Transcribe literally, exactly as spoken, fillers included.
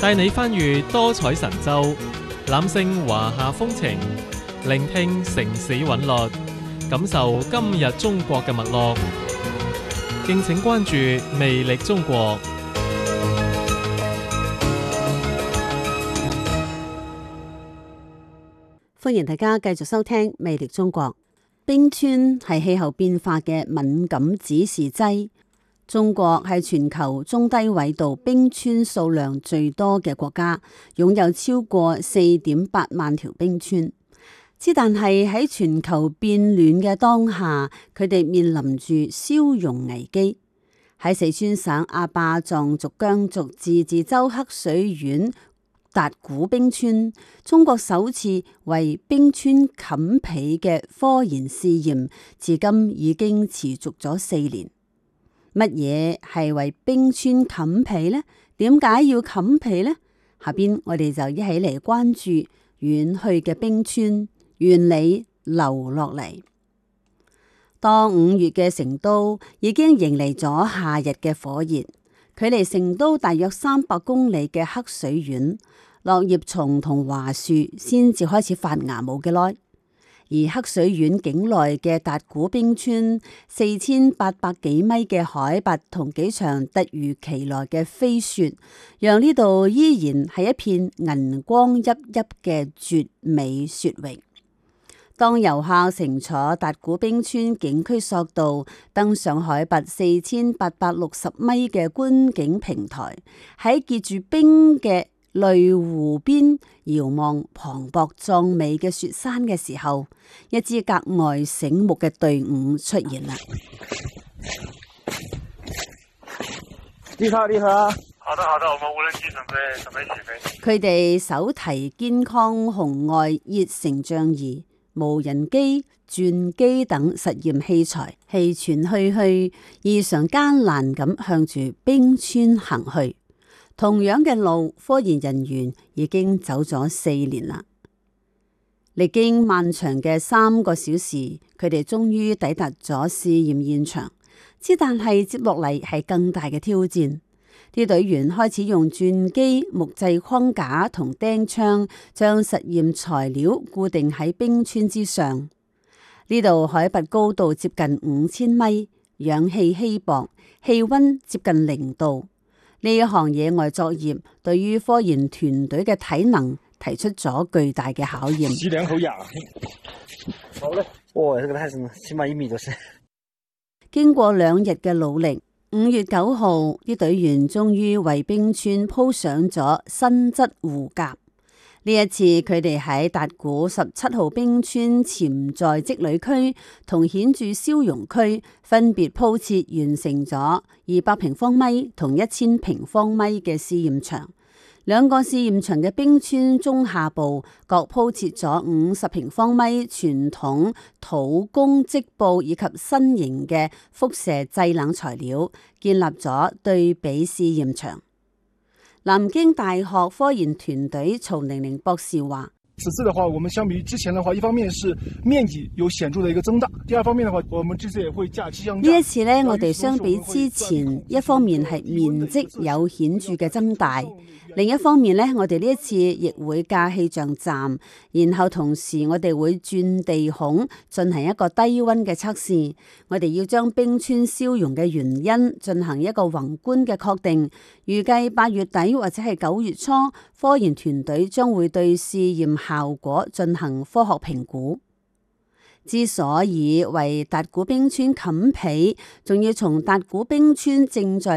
帶你翻閱多彩神州，攬勝華夏風情，聆聽城市韻律，感受今日中國嘅脈絡。敬請關注魅力中國。 歡迎大家繼續收聽魅力中國。冰川係氣候變化嘅敏感指示劑。中國係全球中低緯度冰川數量最多嘅國家，擁有超過四點八萬條冰川。之但係喺全球變暖嘅當下，佢哋面臨住消融危機。喺四川省阿壩藏族羌族自治州黑水縣達古冰川，中國首次為冰川冚被嘅科研試驗，至今已經持續咗四年。乜嘢係為冰川冚被呢？點解要冚被呢？下邊我哋就一起嚟關注遠去嘅冰川，願你留落嚟。當五月嘅成都已經迎嚟咗夏日嘅火熱，距離成都大約三百公里嘅黑水縣，落葉松同樺樹先至開始發芽冇幾耐。而黑水縣境內嘅達古冰川，四千八百幾米嘅海拔同幾場突如其來嘅飛雪，讓呢度依然係一片銀光熠熠嘅絕美雪域。當遊客乘坐達古冰川景區索道登上海拔四千八百六十米嘅觀景平台，喺結住冰嘅淚湖邊遙望磅礴壯美嘅雪山嘅時候，一支格外醒目嘅隊伍出現啦。 你好，你好。 好的，好的，我們無人機準備準備起飛。 佢哋手提肩扛紅外熱成像儀、無人機、鑽機等實驗器材，氣喘吁吁，異常艱難咁向住冰川行去。同樣嘅路，科研人員已經走咗四年啦。歷經漫長嘅三個小時，佢哋終於抵達咗試驗現場。之但係接落嚟係更大嘅挑戰。啲隊員開始用鑽機、木製框架同釘槍，將實驗材料固定喺冰川之上。呢度海拔高度接近五千米，氧氣稀薄，氣溫接近零度。呢一項野外作業對於科研團隊嘅體能提出咗巨大嘅考驗。 吸兩口氧。好嘞，哇，這個太深，起碼一米多深。 經過兩日嘅努力，五月九號，啲隊員終於為冰川鋪上咗新質護甲。呢一次，佢哋喺達古十七號冰川潛在積累區同顯著消融區分別鋪設完成咗二百平方米同一千平方米嘅試驗場。兩個試驗場嘅冰川中下部各鋪設咗五十平方米傳統土工織布以及新型嘅輻射製冷材料，建立咗對比試驗場。南京大學科研團隊曹玲玲博士話： 此次的話，我們相比於之前的話，一方面是面積有顯著的一個增大，第二方面的話，我們這次也會架機相架。 呢一次呢，我哋相比之前，一方面係面積有顯著嘅增大，另一方面呢，我哋呢一次亦會架氣象站，然後同時我哋會鑽地孔進行一個低溫嘅測試。我哋要將冰川消融嘅原因進行一個宏觀嘅確定。預計八月底或者係九月初，科研團隊將會對試驗效果進行科學評估。之所以為達古冰川冚被，仲要從達古冰川正在